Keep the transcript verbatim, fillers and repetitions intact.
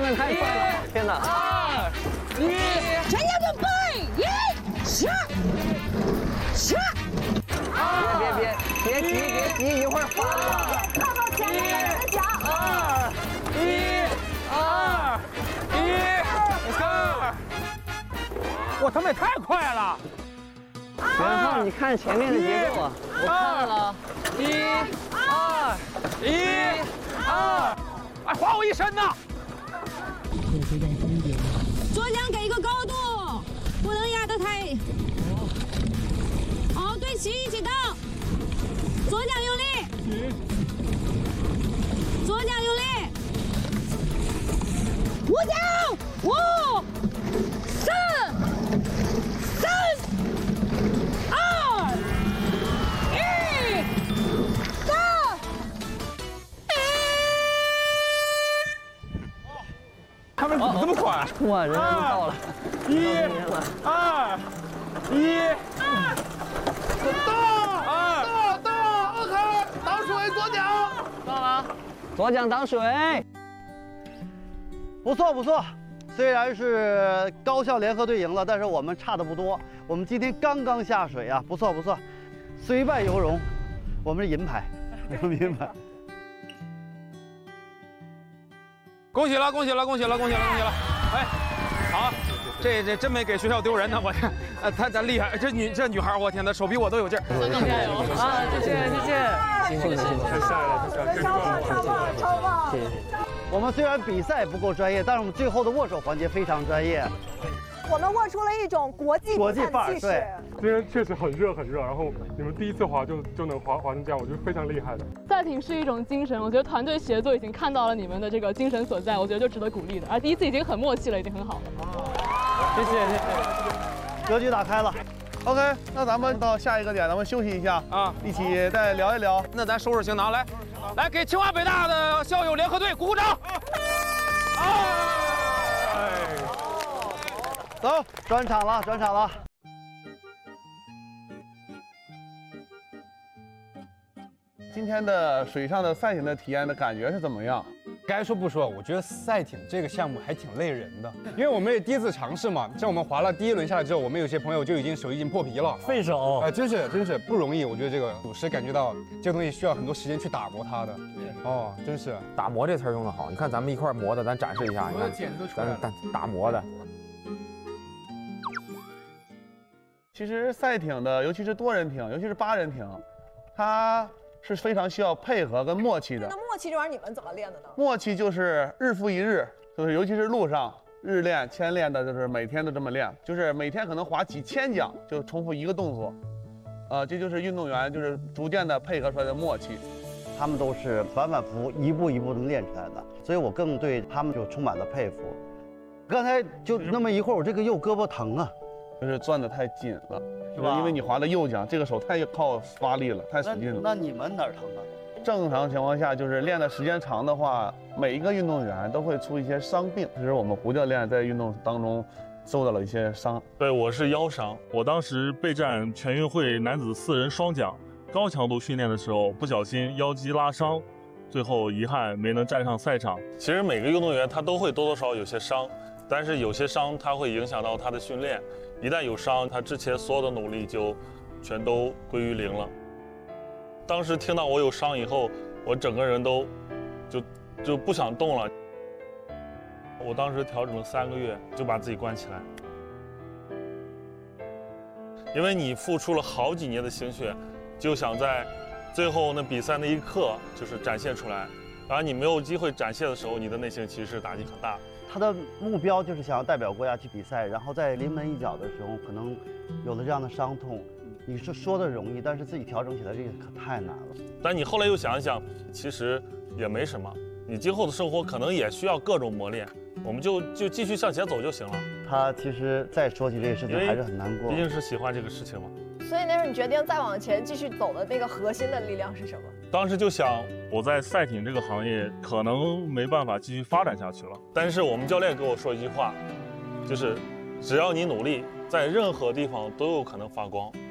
的太快了！天哪！ 二一， 全家准备，一，下，下。 别别别别急别急，一会儿翻了。 靠靠前面的人的脚。 二一，二一，三。哇，他们也太快了！ 袁浩，你看前面的节奏啊！我看了， 一、二、一、二，哎，划我一身呐！ 左脚给一个高度，不能压得太。哦，对齐一起倒，左脚用力，左脚用力，五脚，五、四、三、二、一，到。 他们怎么这么快？ 哇，人家到了， 一、二、一， 到到到 ，OK， 挡水左脚， 到了，左脚挡水， 不错不错。虽然是高校联合队赢了，但是我们差的不多。我们今天刚刚下水啊，不错不错，虽败犹荣，我们是银牌，我们银牌。 恭喜了，恭喜了，恭喜了，恭喜了，恭喜了！哎，好，这这真没给学校丢人呢，我天，呃，他咱厉害，这女这女孩，我天，她手比我都有劲儿。 加油啊！谢谢谢谢，辛苦辛苦， 太帅了，太帅了， 超棒超棒超棒！ 谢谢。 我们虽然比赛不够专业，但是我们最后的握手环节非常专业。 我们握出了一种国际国际范儿， 气势。 对。 今天确实很热很热，然后你们第一次滑就就能滑滑成这样，我觉得非常厉害的。 赛艇是一种精神，我觉得团队协作已经看到了你们的这个精神所在，我觉得就值得鼓励的。而第一次已经很默契了，已经很好了。 谢谢谢谢。 格局打开了。 OK， 那咱们到下一个点，咱们休息一下啊，一起再聊一聊。 那咱收拾行囊，来，来给清华北大的校友联合队鼓鼓掌。 哎， 走，转场了，转场了。 今天的水上的赛艇的体验的感觉是怎么样？ 该说不说，我觉得赛艇这个项目还挺累人的，因为我们也第一次尝试嘛。像我们滑了第一轮下来之后，我们有些朋友就已经手已经破皮了， 费手。 哎、呃，真是真是不容易。我觉得这个属实感觉到这个东西需要很多时间去打磨它的。哦，真是打磨这词儿用的好。你看咱们一块磨的，咱展示一下，你看，咱咱打磨的。 其实赛艇的，尤其是多人艇，尤其是八人艇，它是非常需要配合跟默契的。 那默契这玩意儿你们怎么练的呢？ 默契就是日复一日，就是尤其是路上日练、千练的，就是每天都这么练，就是每天可能划几千桨，就重复一个动作，呃，这就是运动员就是逐渐的配合出来的默契。 他们都是反反复复一步一步能练出来的，所以我更对他们就充满了佩服。刚才就那么一会儿，我这个右胳膊疼啊， 就是攥得太紧了， 是吧？ 因为你划的右桨，这个手太靠发力了，太使劲了。 那你们哪儿疼啊？ 正常情况下，就是练的时间长的话，每一个运动员都会出一些伤病。其实我们胡教练在运动当中受到了一些伤。 对，我是腰伤，我当时备战全运会男子四人双桨高强度训练的时候，不小心腰肌拉伤，最后遗憾没能站上赛场。其实每个运动员他都会多多少少有些伤，但是有些伤他会影响到他的训练，一旦有伤，他之前所有的努力就全都归于零了。当时听到我有伤以后，我整个人都就就不想动了。我当时调整了三个月，就把自己关起来，因为你付出了好几年的心血，就想在最后那比赛那一刻就是展现出来，然后你没有机会展现的时候，你的内心其实是打击很大。 他的目标就是想要代表国家去比赛，然后在临门一脚的时候，可能有了这样的伤痛。你是说的容易，但是自己调整起来这个可太难了。 但你后来又想一想，其实也没什么，你今后的生活可能也需要各种磨练，我们就就继续向前走就行了。 他其实再说起这个事情还是很难过， 毕竟是喜欢这个事情嘛。 所以那时候你决定再往前继续走的那个核心的力量是什么？ 当时就想，我在赛艇这个行业可能没办法继续发展下去了。但是我们教练跟我说一句话，就是只要你努力，在任何地方都有可能发光。